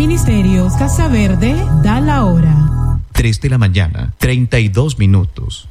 Ministerios Casa Verde da la hora. 3 de la mañana, 32 minutos.